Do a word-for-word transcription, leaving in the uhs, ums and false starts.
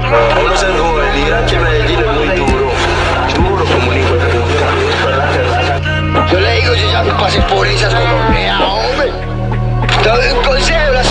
Uno se duele, aquí en Medellín es muy duro, duro como un hijo de puta. Yo le digo, yo ya me pasé por esas como hombre. Te doy un consejo,